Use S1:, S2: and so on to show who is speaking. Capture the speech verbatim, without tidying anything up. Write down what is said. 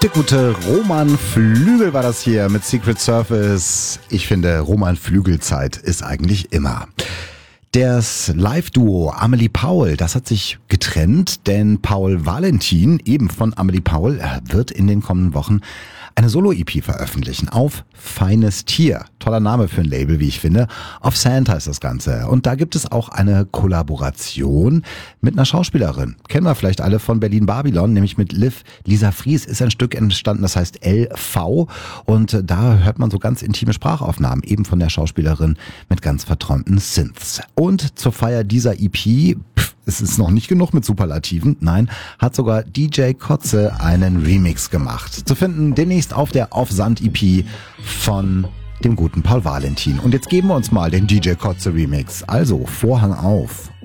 S1: Der gute Roman Flügel war das hier mit Secret Surface. Ich finde, Roman Flügel-Zeit ist eigentlich immer. Das Live-Duo Amelie Paul, das hat sich getrennt, denn Paul Valentin, eben von Amelie Paul, wird in den kommenden Wochen eine Solo-E P veröffentlichen auf Feines Tier. Toller Name für ein Label, wie ich finde. Auf Santa ist das Ganze. Und da gibt es auch eine Kollaboration mit einer Schauspielerin. Kennen wir vielleicht alle von Berlin Babylon, nämlich mit Liv. Lisa Fries ist ein Stück entstanden, das heißt L V. Und da hört man so ganz intime Sprachaufnahmen, eben von der Schauspielerin mit ganz verträumten Synths. Und zur Feier dieser E P, pff, es ist noch nicht genug mit Superlativen, nein, hat sogar D J Kotze einen Remix gemacht. Zu finden demnächst auf der Auf Sand E P von dem guten Paul Valentin. Und jetzt geben wir uns mal den D J Kotze Remix. Also, Vorhang auf.